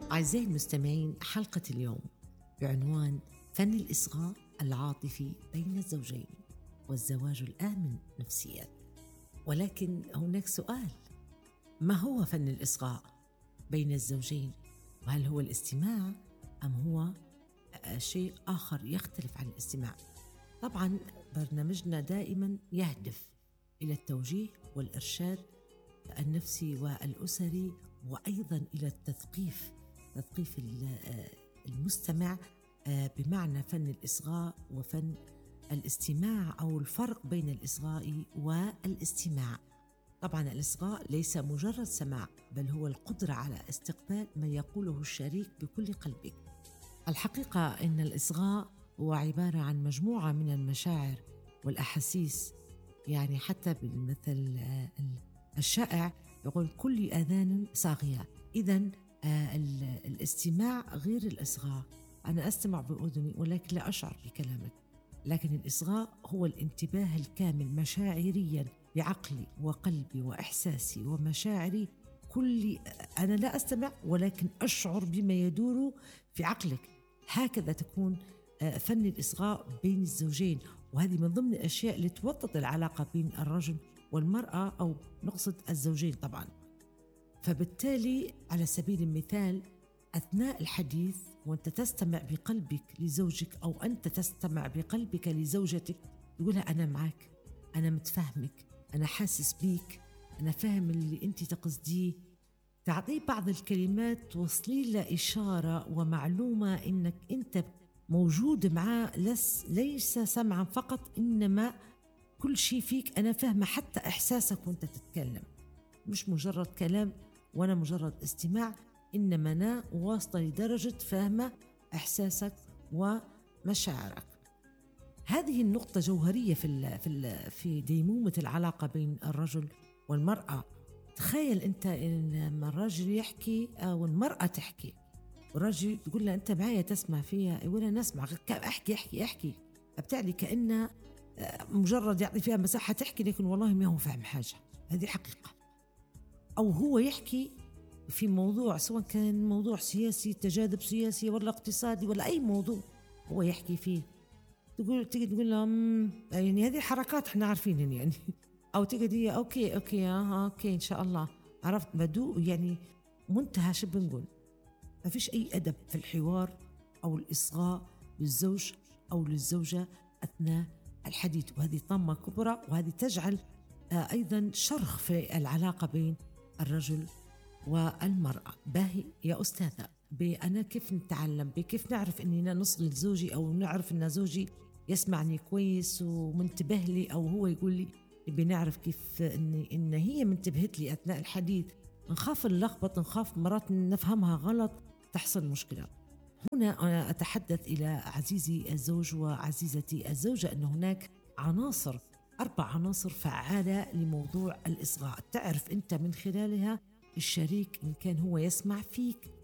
أعزائي المستمعين، حلقة اليوم بعنوان فن الإصغاء العاطفي بين الزوجين والزواج الآمن نفسياً. ولكن هناك سؤال: ما هو فن الإصغاء بين الزوجين؟ وهل هو الاستماع أم هو شيء آخر يختلف عن الاستماع؟ طبعاً برنامجنا دائماً يهدف إلى التوجيه والإرشاد النفسي والأسري، وأيضاً إلى تثقيف المستمع بمعنى فن الإصغاء وفن الاستماع، أو الفرق بين الإصغاء والاستماع. طبعاً الإصغاء ليس مجرد سماع، بل هو القدرة على استقبال ما يقوله الشريك بكل قلبك. الحقيقة أن الإصغاء هو عبارة عن مجموعة من المشاعر والأحاسيس، يعني حتى بالمثل الشائع يقول كل آذان صاغية. إذن الاستماع غير الإصغاء. أنا أستمع بأذني ولكن لا أشعر بكلامك، لكن الإصغاء هو الانتباه الكامل مشاعرياً بعقلي وقلبي وإحساسي ومشاعري. أنا لا أستمع ولكن أشعر بما يدور في عقلك. هكذا تكون فن الإصغاء بين الزوجين، وهذه من ضمن الأشياء اللي توطد العلاقة بين الرجل والمرأة، أو نقصد الزوجين طبعاً. فبالتالي على سبيل المثال، أثناء الحديث وأنت تستمع بقلبك لزوجك، أو أنت تستمع بقلبك لزوجتك، تقولها أنا معك، أنا متفهمك، أنا حاسس بيك، أنا فاهم اللي أنت تقصديه. تعطيه بعض الكلمات توصلي له إشارة ومعلومة إنك أنت موجود معاه، ليس سمعا فقط، إنما كل شيء فيك أنا فاهمة، حتى إحساسك وأنت تتكلم، مش مجرد كلام وأنا مجرد استماع، إنما أنا واصلة لدرجة فاهمة إحساسك ومشاعرك. هذه النقطة جوهرية في ديمومة العلاقة بين الرجل والمرأة. تخيل أنت إن الرجل يحكي أو المرأة تحكي، والرجل يقول له أنت معايا تسمع فيها، يقول له نسمع، أحكي أبتعلي، كأنه مجرد يعطي فيها مساحة تحكي، لكن والله ما هو فاهم حاجة. هذه حقيقة. أو هو يحكي في موضوع، سواء كان موضوع سياسي، تجاذب سياسي ولا اقتصادي ولا أي موضوع هو يحكي فيه، تيجي تقول له يعني هذه حركات احنا عارفينهن يعني أو تيجي أوكي إن شاء الله، عرفت بدو، يعني منتهى شو بنقول، ما فيش أي أدب في الحوار أو الإصغاء للزوج أو للزوجة أثناء الحديث. وهذه طامة كبرى، وهذه تجعل أيضا شرخ في العلاقة بين الرجل والمرأة. باهي يا أستاذة، أنا كيف نتعلم، كيف نعرف أننا نصغي لزوجي، أو نعرف أن زوجي يسمعني كويس ومنتبه لي، أو هو يقول لي، بنعرف كيف إن هي منتبهت لي أثناء الحديث. نخاف نلخبط، نخاف مرات نفهمها غلط، تحصل مشكلة. هنا أنا أتحدث إلى عزيزي الزوج وعزيزتي الزوجة أن هناك 4 عناصر فعالة لموضوع الإصغاء، تعرف أنت من خلالها الشريك إن كان هو يسمع فيك